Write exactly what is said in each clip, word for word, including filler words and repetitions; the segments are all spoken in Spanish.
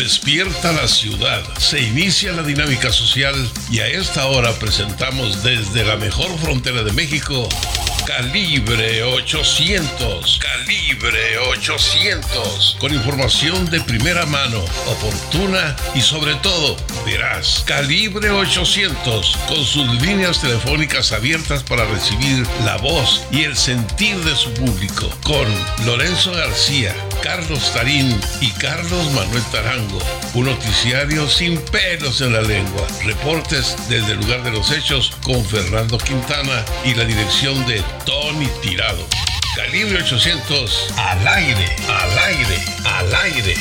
Despierta la ciudad, se inicia la dinámica social y a esta hora presentamos desde la mejor frontera de México, Calibre ochocientos, Calibre ochocientos, con información de primera mano, oportuna y sobre todo veraz. Calibre ochocientos, con sus líneas telefónicas abiertas para recibir la voz y el sentir de su público, con Lorenzo García, Carlos Tarín y Carlos Manuel Tarango. Un noticiario sin pelos en la lengua. Reportes desde el lugar de los hechos con Fernando Quintana y la dirección de Tony Tirado. Calibre ochocientos, al aire, al aire, al aire.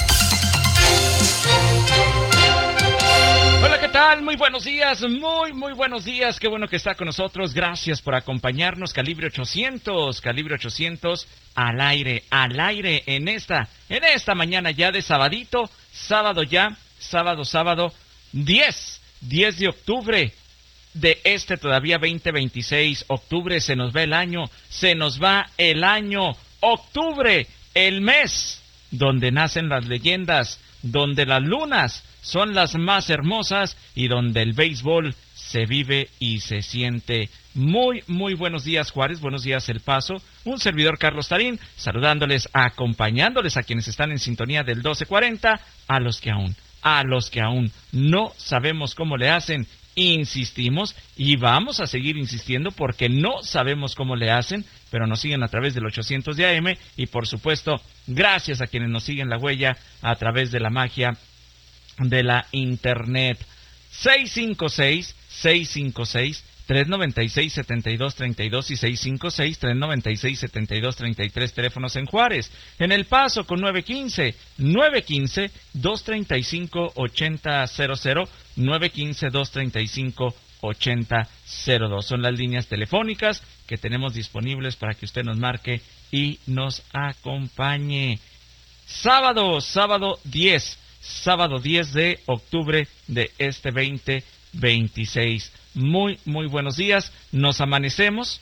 Hola, ¿qué tal? Muy buenos días, muy, muy buenos días. Qué bueno que está con nosotros. Gracias por acompañarnos. Calibre ochocientos, Calibre ochocientos, al aire, al aire en esta, en esta mañana ya de sabadito, sábado ya, sábado, sábado, diez, diez de octubre de este todavía veinte veintiséis. Octubre, se nos va el año, se nos va el año. Octubre, el mes donde nacen las leyendas, donde las lunas son las más hermosas y donde el béisbol se vive y se siente. Muy, muy buenos días, Juárez, buenos días, El Paso. Un servidor, Carlos Tarín, saludándoles, acompañándoles a quienes están en sintonía del doce cuarenta, a los que aún, a los que aún no sabemos cómo le hacen. Insistimos y vamos a seguir insistiendo porque no sabemos cómo le hacen, pero nos siguen a través del ochocientos de A M y por supuesto gracias a quienes nos siguen la huella a través de la magia de la internet. seis cinco seis, seis cinco seis, tres nueve seis, siete dos tres dos y seis cinco seis, tres nueve seis, siete dos tres tres, teléfonos en Juárez. En El Paso con nueve uno cinco, nueve uno cinco, dos tres cinco, ocho cero cero cero, nueve uno cinco, dos tres cinco, ocho cero cero dos. Son las líneas telefónicas que tenemos disponibles para que usted nos marque y nos acompañe. Sábado, sábado diez, sábado diez de octubre de este veinte veintiséis. Muy, muy buenos días. Nos amanecemos,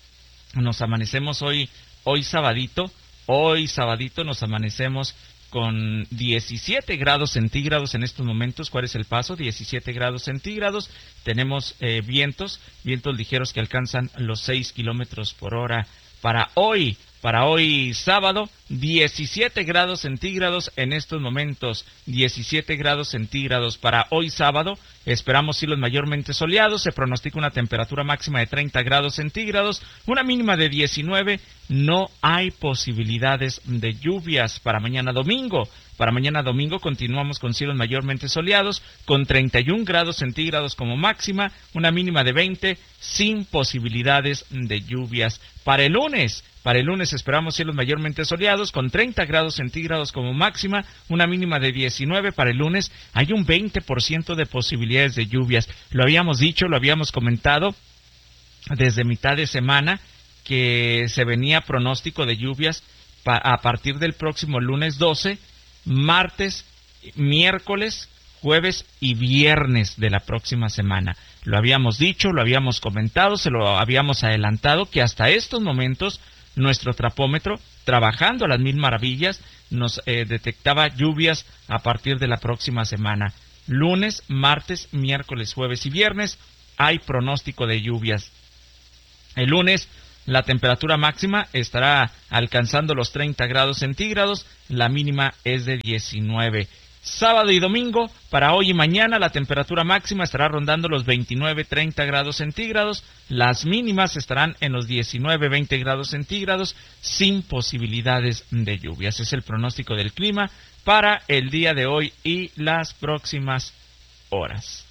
nos amanecemos hoy, hoy sabadito, hoy sabadito nos amanecemos con diecisiete grados centígrados en estos momentos. ¿Cuál es El Paso? diecisiete grados centígrados. Tenemos eh, vientos, vientos ligeros que alcanzan los seis kilómetros por hora. Para hoy, para hoy sábado, diecisiete grados centígrados en estos momentos, diecisiete grados centígrados para hoy sábado. Esperamos cielos mayormente soleados, se pronostica una temperatura máxima de treinta grados centígrados, una mínima de diecinueve, no hay posibilidades de lluvias para mañana domingo. Para mañana domingo continuamos con cielos mayormente soleados, con treinta y un grados centígrados como máxima, una mínima de veinte, sin posibilidades de lluvias. Para el lunes, para el lunes esperamos cielos mayormente soleados, con treinta grados centígrados como máxima, una mínima de diecinueve. Para el lunes hay un veinte por ciento de posibilidades de lluvias. Lo habíamos dicho, lo habíamos comentado desde mitad de semana, que se venía pronóstico de lluvias pa- a partir del próximo lunes doce, martes, miércoles, jueves y viernes de la próxima semana. Lo habíamos dicho, lo habíamos comentado, se lo habíamos adelantado, que hasta estos momentos nuestro trapómetro, trabajando a las mil maravillas, nos eh, detectaba lluvias a partir de la próxima semana. Lunes, martes, miércoles, jueves y viernes hay pronóstico de lluvias. El lunes la temperatura máxima estará alcanzando los treinta grados centígrados, la mínima es de diecinueve. Sábado y domingo, para hoy y mañana, la temperatura máxima estará rondando los veintinueve, treinta grados centígrados, las mínimas estarán en los diecinueve, veinte grados centígrados, sin posibilidades de lluvias. Es el pronóstico del clima para el día de hoy y las próximas horas.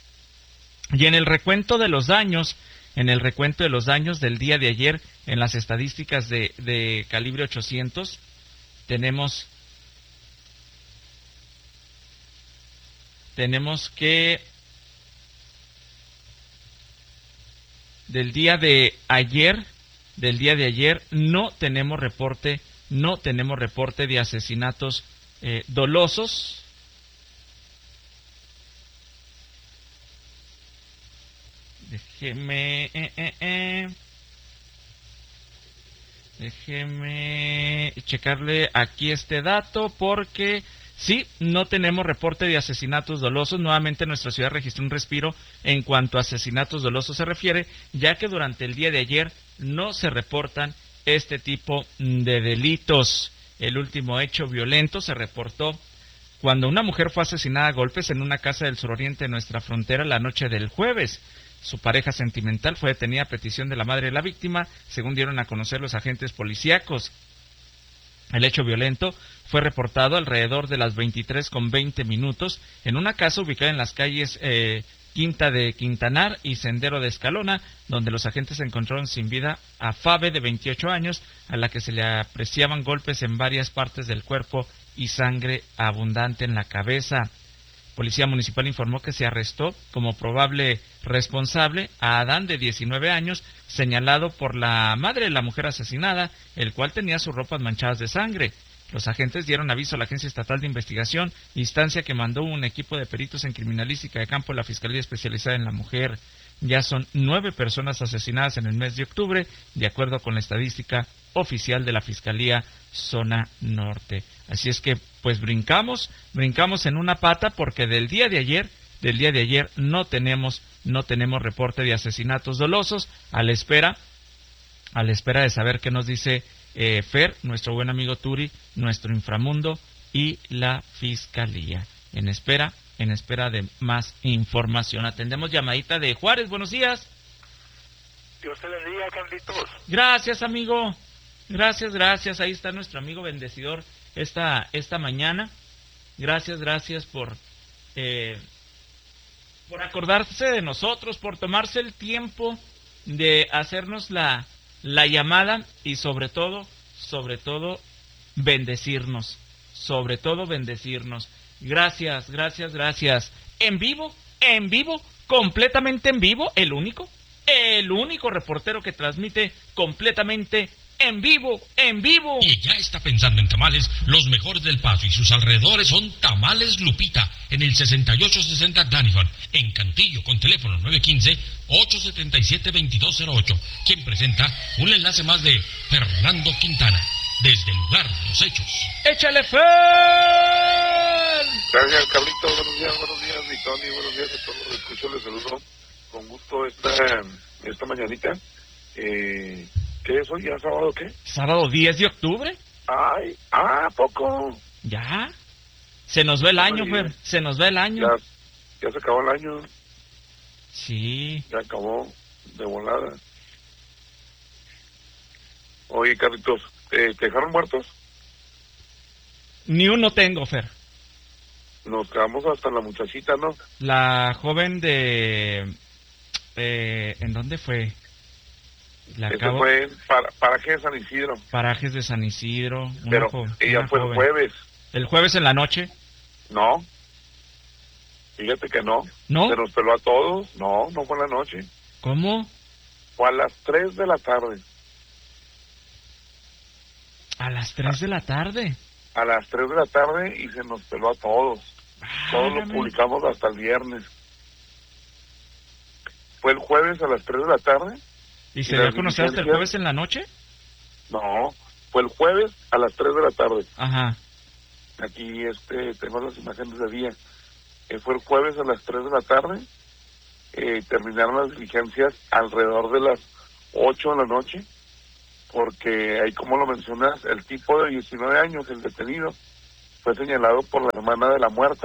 Y en el recuento de los daños, en el recuento de los daños del día de ayer, en las estadísticas de, de Calibre ochocientos, tenemos... Tenemos que del día de ayer, del día de ayer no tenemos reporte, no tenemos reporte de asesinatos eh, dolosos. Déjeme, eh, eh, eh. déjeme checarle aquí este dato porque Sí, no tenemos reporte de asesinatos dolosos. Nuevamente nuestra ciudad registró un respiro en cuanto a asesinatos dolosos se refiere, ya que durante el día de ayer no se reportan este tipo de delitos. El último hecho violento se reportó cuando una mujer fue asesinada a golpes en una casa del suroriente de nuestra frontera la noche del jueves. Su pareja sentimental fue detenida a petición de la madre de la víctima, según dieron a conocer los agentes policíacos. El hecho violento fue reportado alrededor de las veintitrés con veinte minutos en una casa ubicada en las calles eh, Quinta de Quintanar y Sendero de Escalona, donde los agentes encontraron sin vida a Fabe, de veintiocho años, a la que se le apreciaban golpes en varias partes del cuerpo y sangre abundante en la cabeza. Policía Municipal informó que se arrestó como probable responsable a Adán, de diecinueve años, señalado por la madre de la mujer asesinada, el cual tenía sus ropas manchadas de sangre. Los agentes dieron aviso a la Agencia Estatal de Investigación, instancia que mandó un equipo de peritos en criminalística de campo de la Fiscalía Especializada en la Mujer. Ya son nueve personas asesinadas en el mes de octubre, de acuerdo con la estadística oficial de la Fiscalía Zona Norte. Así es que, pues brincamos, brincamos en una pata, porque del día de ayer, del día de ayer no tenemos, no tenemos reporte de asesinatos dolosos, a la espera, a la espera de saber qué nos dice eh, Fer, nuestro buen amigo Turi, nuestro inframundo y la Fiscalía. En espera, en espera de más información. Atendemos llamadita de Juárez. Buenos días. Dios te bendiga, Carlitos. Gracias, amigo. Gracias, gracias. Ahí está nuestro amigo bendecidor esta esta mañana. Gracias, gracias por eh, por acordarse de nosotros, por tomarse el tiempo de hacernos la la llamada y sobre todo, sobre todo bendecirnos, sobre todo bendecirnos. Gracias, gracias, gracias. En vivo, en vivo, completamente en vivo, el único, el único reportero que transmite completamente en vivo, en vivo. Y ya está pensando en tamales, los mejores del Paso y sus alrededores son Tamales Lupita, en el sesenta y ocho sesenta Daniford, en Cantillo, con teléfono nueve uno cinco, ocho siete siete, dos dos cero ocho, quien presenta un enlace más de Fernando Quintana, desde el lugar de los hechos. ¡Échale Fer! Gracias, Carlitos. Buenos días, buenos días, mi Tony. Buenos días a todos los que escuchan. Les saludo con gusto esta, esta mañanita. Eh, ¿Qué es hoy? ¿Ya sábado qué? Sábado diez de octubre. Ay, ah, ¿a poco? Ya. Se nos va el año, Ay, Fer. Se nos va el año. Ya, ya se acabó el año. Sí. Ya acabó de volada. Oye, Carlitos, ¿te, te dejaron muertos? Ni uno tengo, Fer. Nos quedamos hasta la muchachita, ¿no? La joven de... Eh, ¿En dónde fue? La Eso acabo... fue en para, Paraje de San Isidro. Parajes de San Isidro. Una Pero joven, ella una fue joven. el jueves. ¿El jueves en la noche? No. Fíjate que no. ¿No? Se nos peló a todos. No, no fue en la noche. ¿Cómo? Fue a las tres de la tarde. A las tres de la tarde. A las tres de la tarde y se nos peló a todos. Todos lo Válgame. publicamos hasta el viernes. Fue el jueves a las tres de la tarde. ¿Y se ¿Y dio las a conocer hasta el diligencias? jueves en la noche? No, fue el jueves a las tres de la tarde. Ajá. Aquí este tenemos las imágenes de día. Eh, fue el jueves a las tres de la tarde. Eh, terminaron las diligencias alrededor de las ocho de la noche. Porque ahí, como lo mencionas, el tipo de diecinueve años, el detenido, fue señalado por la hermana de la muerta,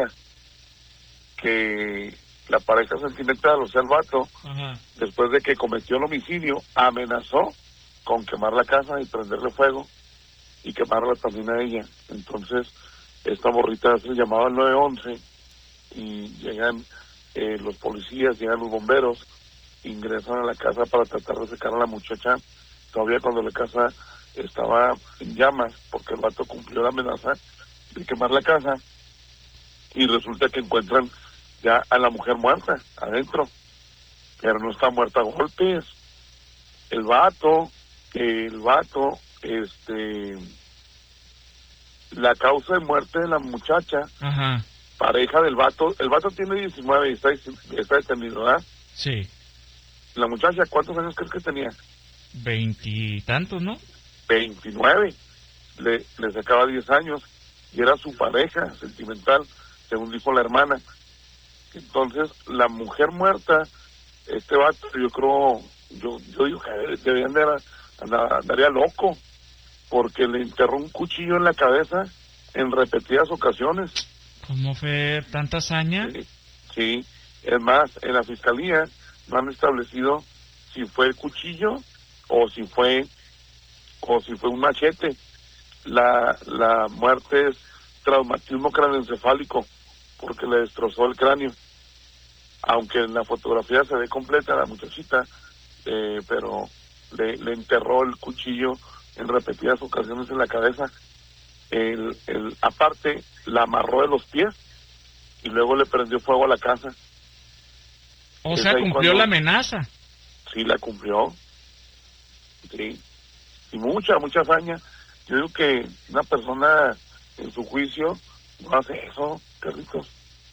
que la pareja sentimental, o sea, el vato, Ajá. después de que cometió el homicidio, amenazó con quemar la casa y prenderle fuego y quemarla también a ella. Entonces, esta morrita hace el llamado al nueve once y llegan eh, los policías, llegan los bomberos, ingresan a la casa para tratar de sacar a la muchacha, todavía cuando la casa estaba en llamas, porque el vato cumplió la amenaza de quemar la casa, y resulta que encuentran ya a la mujer muerta adentro, pero no está muerta a golpes. El vato, el vato, este, la causa de muerte de la muchacha, Ajá. pareja del vato, el vato tiene diecinueve y está, está detenido, ¿verdad? Sí. La muchacha, ¿cuántos años crees que tenía? Veintitantos, ¿no? veintinueve. Le, le sacaba diez años. y era su pareja sentimental, según dijo la hermana. Entonces, la mujer muerta, este vato, yo creo, yo, yo digo que debería andar, andar, andaría loco, porque le enterró un cuchillo en la cabeza en repetidas ocasiones. ¿Cómo fue tanta hazaña? Sí, sí, es más, en la fiscalía no han establecido si fue el cuchillo o si fue o si fue un machete. La, la muerte es traumatismo craneoencefálico, porque le destrozó el cráneo. Aunque en la fotografía se ve completa la muchachita, eh, pero le, le enterró el cuchillo en repetidas ocasiones en la cabeza. El, el, aparte, la amarró de los pies y luego le prendió fuego a la casa. O Es sea, ahí cumplió cuando- la amenaza. Sí, la cumplió. Sí. Y mucha, mucha hazaña. Yo digo que una persona en su juicio no hace eso, Carlitos.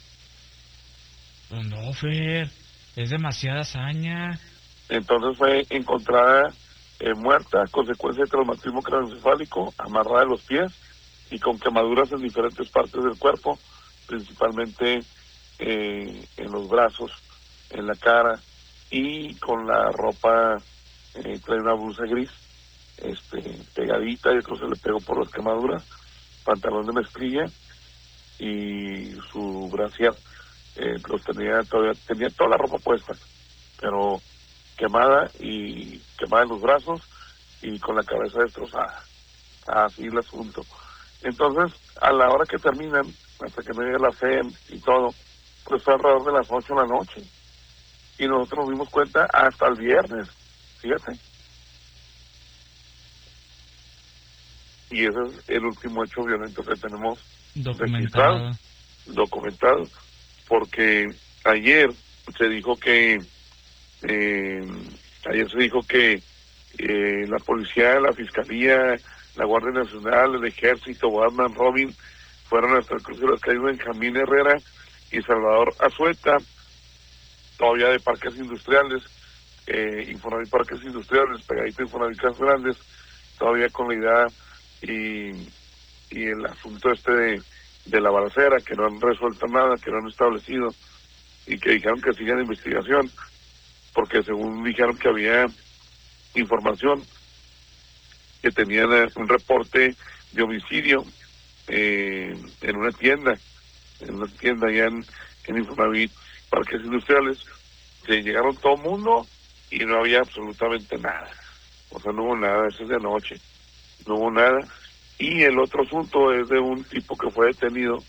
Pues no, Fer, es demasiada hazaña. Entonces fue encontrada eh, muerta, consecuencia de traumatismo craneoencefálico, amarrada de los pies y con quemaduras en diferentes partes del cuerpo, principalmente eh, en los brazos, en la cara, y con la ropa, eh, trae una blusa gris, este, pegadita, yo creo que se le pegó por las quemaduras, pantalón de mezclilla y su brasier, eh, los tenía todavía, tenía toda la ropa puesta, pero quemada y quemada en los brazos y con la cabeza destrozada. Así el asunto. Entonces, a la hora que terminan, hasta que no llegue la F E M y todo, pues fue alrededor de las ocho de la noche. Y nosotros nos dimos cuenta hasta el viernes, fíjate. Y ese es el último hecho violento que tenemos Documentado. registrado, documentado, porque ayer se dijo que, eh, ayer se dijo que eh, la policía, la fiscalía, la Guardia Nacional, el Ejército, Batman, Robin, fueron hasta el cruce de las calles Benjamín Herrera y Salvador Azueta, todavía de parques industriales, eh, Infonavit Parques Industriales, pegadito Infonavit Casas Grandes, todavía con la idea y, y el asunto este de, de la balacera, que no han resuelto nada, que no han establecido, y que dijeron que sigan investigación, porque según dijeron que había información, que tenían un reporte de homicidio eh, en una tienda, en una tienda allá en, en Infonavit Parques Industriales, que llegaron todo el mundo y no había absolutamente nada. O sea, no hubo nada, eso es de anoche. No hubo nada. Y el otro asunto es de un tipo que fue detenido.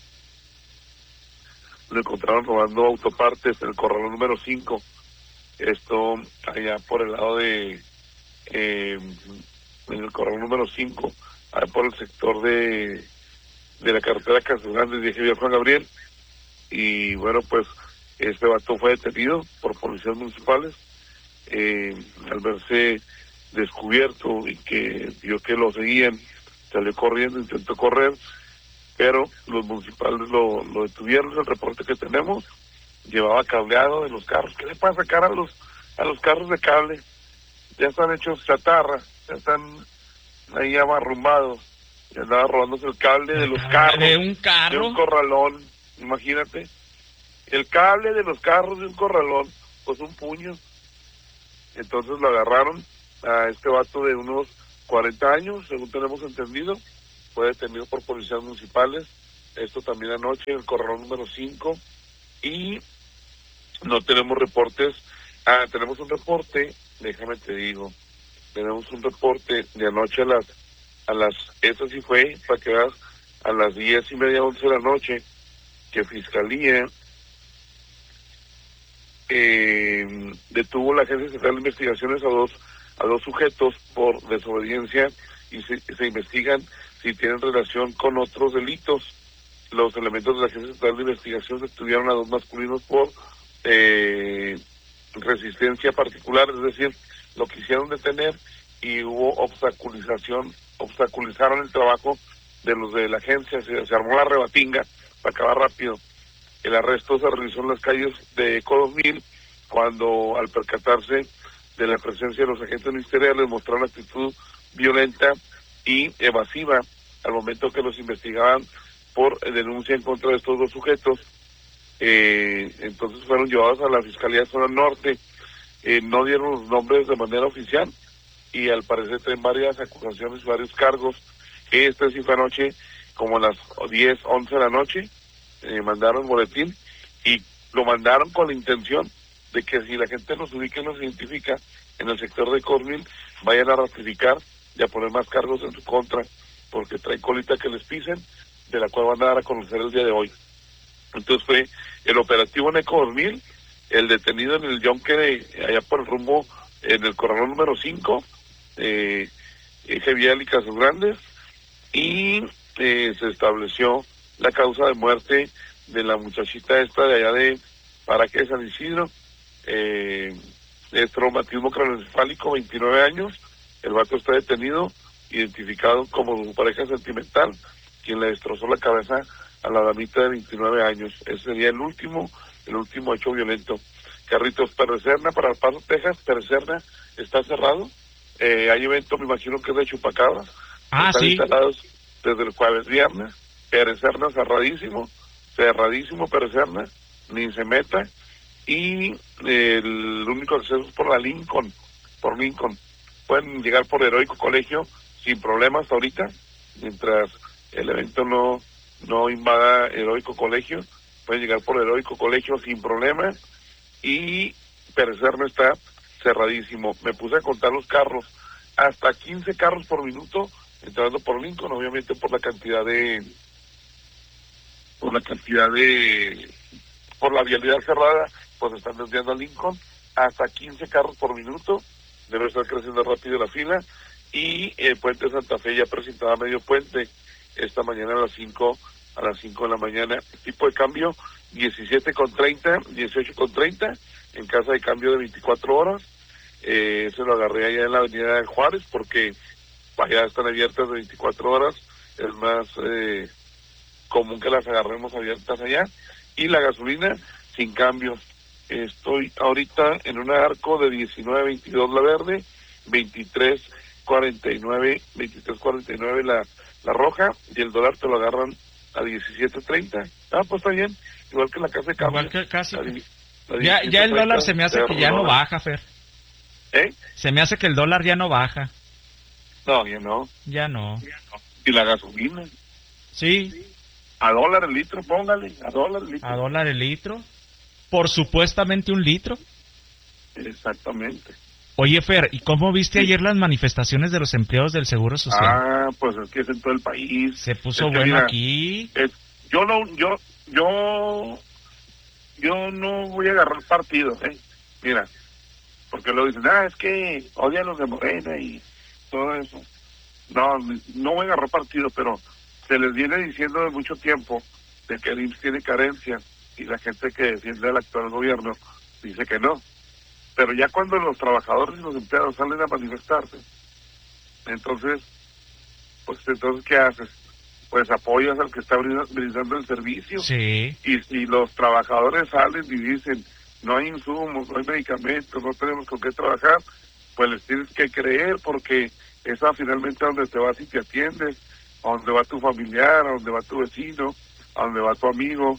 Lo encontraron robando autopartes en el corralón número cinco. Esto allá por el lado de... Eh, en el corralón número cinco, allá por el sector de de la carretera Casas Grandes de Eje Juan Gabriel. Y bueno, pues este vato fue detenido por policías municipales eh, al verse descubierto y que vio que lo seguían, salió corriendo, intentó correr, pero los municipales lo, lo detuvieron. El reporte que tenemos, llevaba cableado de los carros. ¿Qué le pasa a sacar a los a los carros de cable? Ya están hechos chatarra, ya están ahí abarrumbados, y andaba robándose el cable de los carros, de un carro, de un corralón, imagínate, el cable de los carros de un corralón, pues un puño. Entonces lo agarraron a este vato de unos cuarenta años, según tenemos entendido, fue detenido por policías municipales, esto también anoche en el corralón número cinco, y no tenemos reportes. Ah, tenemos un reporte, déjame te digo, tenemos un reporte de anoche a las, a las, eso sí fue, para que veas, a las diez y media, once de la noche, que Fiscalía eh, detuvo la Agencia Central de Investigaciones a dos, a dos sujetos por desobediencia y se, se investigan si tienen relación con otros delitos. Los elementos de la Agencia Central de Investigación detuvieron a dos masculinos por eh, resistencia particular, es decir, lo quisieron detener y hubo obstaculización, obstaculizaron el trabajo de los de la agencia, se, se armó la rebatinga para acabar rápido. El arresto se realizó en las calles de Eco dos mil, cuando al percatarse de la presencia de los agentes ministeriales mostraron actitud violenta y evasiva al momento que los investigaban por denuncia en contra de estos dos sujetos. Eh, entonces fueron llevados a la Fiscalía de Zona Norte. Eh, no dieron los nombres de manera oficial y al parecer tienen varias acusaciones y varios cargos. Este sí fue anoche, como a las diez, once de la noche, eh, mandaron boletín y lo mandaron con la intención de que si la gente los ubica y los identifica en el sector de Cornwall, vayan a ratificar y a poner más cargos en su contra, porque trae colita que les pisen, de la cual van a dar a conocer el día de hoy. Entonces fue el operativo en Ecornil, el detenido en el yonque allá por el rumbo, en el corralón número cinco, eh, Eje Vial y Casas Grandes, y eh, se estableció la causa de muerte de la muchachita esta de allá de Paraque de San Isidro, eh, es traumatismo craneoencefálico, veintinueve años, el vato está detenido, identificado como su pareja sentimental, quien le destrozó la cabeza a la damita de veintinueve años. Ese sería el último, el último hecho violento. Carritos, Perecerna, para El Paso, Texas, Perecerna está cerrado, eh, hay evento, me imagino que es de chupacabras, ah, están sí. instalados desde el jueves viernes, Perecerna cerradísimo, cerradísimo Perecerna, ni se meta, y eh, el único acceso es por la Lincoln, por Lincoln, pueden llegar por Heroico Colegio sin problemas ahorita, mientras el evento no, no invada Heroico Colegio, pueden llegar por Heroico Colegio sin problemas, y Perecerna está cerradísimo. Me puse a contar los carros, hasta quince carros por minuto entrando por Lincoln, obviamente por la cantidad de por la cantidad de por la vialidad cerrada, pues están desviando a Lincoln, hasta quince carros por minuto, debe estar creciendo rápido la fila, y el puente Santa Fe ya presentaba medio puente esta mañana a las cinco a las cinco de la mañana. Tipo de cambio diecisiete con treinta, dieciocho con treinta, en casa de cambio de veinticuatro horas. Eh, se lo agarré allá en la avenida de Juárez porque allá están abiertas de veinticuatro horas, es más eh, común que las agarremos abiertas allá. Y la gasolina sin cambios, estoy ahorita en un arco de diecinueve veintidós la verde, veintitrés cuarenta y nueve la, la roja, y el dólar te lo agarran a diecisiete treinta. Ah, pues está bien, igual que la casa de cambio. Igual que casi. La, la ya, ya el dólar se me hace que ya no baja, Fer. ¿Eh? Se me hace que el dólar ya no baja. No, ya no. Ya no. ¿Y la gasolina? Sí. A dólar el litro, póngale, a dólar el litro. A dólar el litro. Por supuestamente un litro. Exactamente. Oye, Fer, ¿y cómo viste ayer las manifestaciones de los empleados del Seguro Social? Ah, pues es que es en todo el país. Se puso es que, bueno mira, aquí. Es, yo no, yo, yo, yo no voy a agarrar partido, ¿eh? Mira, porque lo dicen, ah, es que odian los de Morena y todo eso. No, no voy a agarrar partido, pero se les viene diciendo de mucho tiempo de que el I M S S tiene carencia y la gente que defiende al actual gobierno dice que no. Pero ya cuando los trabajadores y los empleados salen a manifestarse, entonces, pues entonces, ¿qué haces? Pues apoyas al que está brindando el servicio. Sí. Y si los trabajadores salen y dicen, no hay insumos, no hay medicamentos, no tenemos con qué trabajar, pues les tienes que creer, porque es finalmente a donde te vas y te atiendes, a donde va tu familiar, a donde va tu vecino, a donde va tu amigo,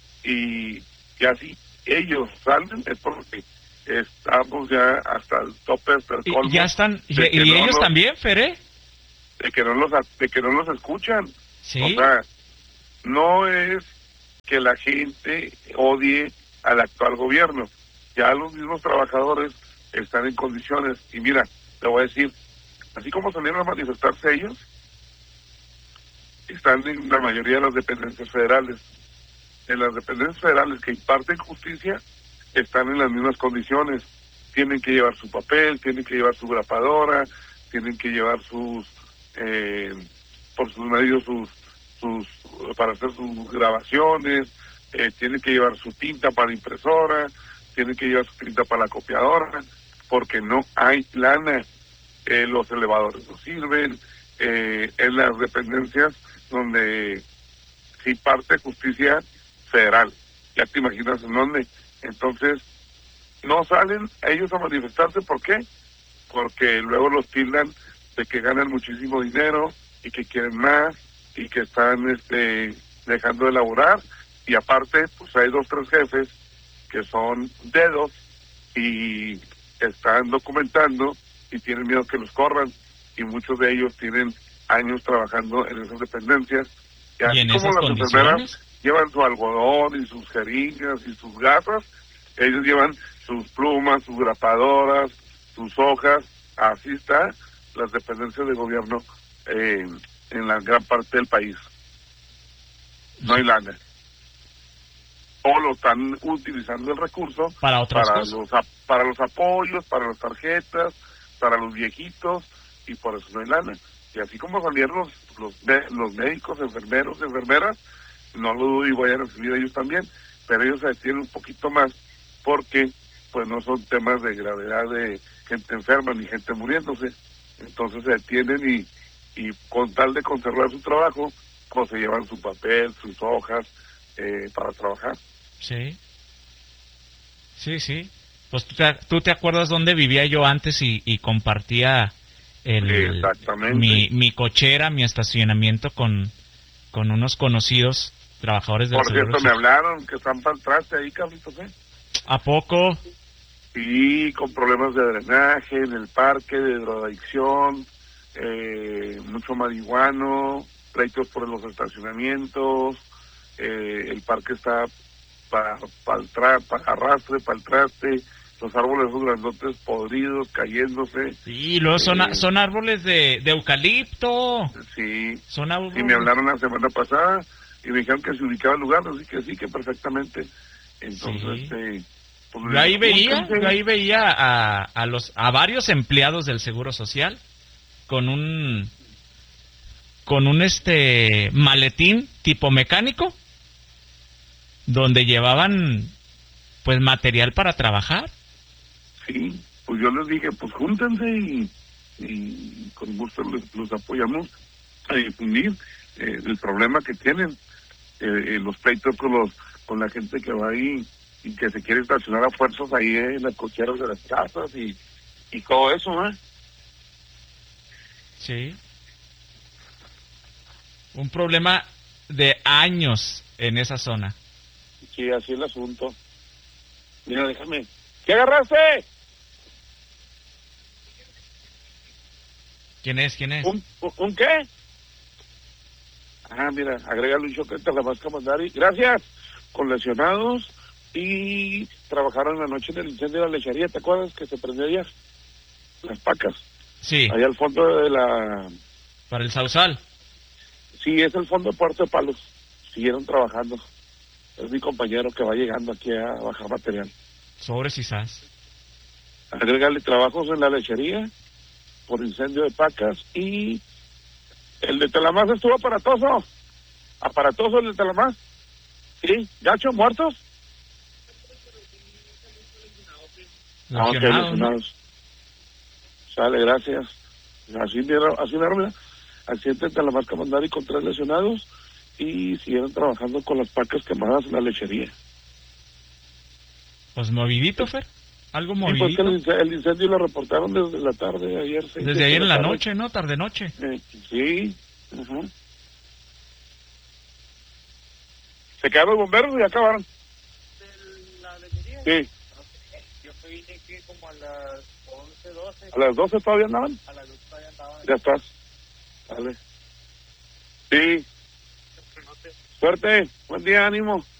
y, y así ellos salen, es porque estamos ya hasta el tope, hasta el colmo. Y ya están, y, y no ellos los, también, Feré. De que no los, de que no los escuchan. Sí. O sea, no es que la gente odie al actual gobierno, ya los mismos trabajadores están en condiciones, y mira, te voy a decir, así como salieron a manifestarse ellos, están en la mayoría de las dependencias federales. En las dependencias federales que imparten justicia, están en las mismas condiciones, tienen que llevar su papel, tienen que llevar su grapadora, tienen que llevar sus, eh, por sus medios, sus, sus, para hacer sus grabaciones, eh, tienen que llevar su tinta para la impresora, tienen que llevar su tinta para la copiadora, porque no hay lana, eh, los elevadores no sirven, eh, en las dependencias donde se imparte justicia federal, ya te imaginas en dónde. Entonces, no salen ellos a manifestarse, ¿por qué? Porque luego los tildan de que ganan muchísimo dinero y que quieren más y que están este dejando de laborar, y aparte, pues hay dos, tres jefes que son dedos y están documentando y tienen miedo que los corran, y muchos de ellos tienen años trabajando en esas dependencias, y así ¿Y en como esas las condiciones? enfermeras llevan su algodón y sus jeringas y sus gasas, ellos llevan sus plumas, sus grapadoras, sus hojas. Así está las dependencias de gobierno eh, en la gran parte del país. No hay lana. O lo están utilizando el recurso para otras para cosas. los para los apoyos, para las tarjetas, para los viejitos, y por eso no hay lana. Y así como salieron los los, los médicos, enfermeros, enfermeras, no lo dudo y vayan a recibir ellos también, pero ellos se detienen un poquito más porque pues no son temas de gravedad de gente enferma ni gente muriéndose. Entonces se detienen y, y con tal de conservar su trabajo, pues se llevan su papel, sus hojas eh, para trabajar. Sí. Sí, sí. Pues tú te, tú te acuerdas dónde vivía yo antes y, y compartía el, Exactamente. Mi, mi cochera, mi estacionamiento con, con unos conocidos trabajadores del Por Seguro cierto, me Social. hablaron que están para el traste ahí, Carlitos, ¿eh? ¿A poco? Sí, con problemas de drenaje en el parque, de drogadicción, eh, mucho marihuano, pleitos por los estacionamientos, eh, el parque está para pa el tra para arrastre, para el traste, los árboles son grandotes podridos, cayéndose. Sí, luego son, eh, son árboles de, de eucalipto. Sí, Son árboles. y me hablaron la semana pasada y me dijeron que se ubicaba el lugar, así que sí, que perfectamente. Entonces, Sí. este... Pues, Yo ahí veía, búsquense. yo ahí veía a, a los a varios empleados del Seguro Social con un con un este maletín tipo mecánico donde llevaban pues material para trabajar. Sí, pues yo les dije, pues júntense y, y con gusto les, los apoyamos a difundir eh, el problema que tienen, eh, eh, los pleitos con los con la gente que va ahí y que se quiere estacionar a fuerzas ahí eh, en las cocheras de las casas y, y todo eso, ¿eh? Sí. Un problema de años en esa zona. Sí, así es el asunto. Mira, déjame. ¿Qué agarraste? ¿Quién es? ¿Quién es? ¿Un, un, un qué? Ah, mira, agrégale un choquete a la vasca mandari. Gracias. Con lesionados y trabajaron en la noche en el incendio de la lechería. ¿Te acuerdas que se prendió ayer? Las pacas. Sí, Allá al fondo de la... para el Sausal. Sí, es el fondo de Puerto de Palos. Siguieron trabajando. Es mi compañero que va llegando aquí a bajar material. Sobres y sas. Agrégale trabajos en la lechería por incendio de pacas y el de Telamás estuvo aparatoso. Aparatoso el de Telamás. Sí, gacho, muertos. Ah, ok, Lesionados, ¿no? lesionados. Sale, gracias. Así mira, así mira, accidente en Telamás Camandari con tres lesionados y siguieron trabajando con las pacas quemadas en la lechería. Pues movidito, Fer. Algo Sí, pues movidito. que el, incendio, el incendio lo reportaron desde la tarde ayer. seis, Desde siete ayer de en la tarde. noche, ¿no? Tarde-noche. Eh, sí. Ajá. ¿Se quedaron los bomberos y ya acabaron? ¿De la lechería? Sí. Yo vine aquí como a las once, doce. ¿A las doce todavía andaban? A las doce todavía andaban. Ya estás. Vale. Sí. Suerte. Buen día, ánimo.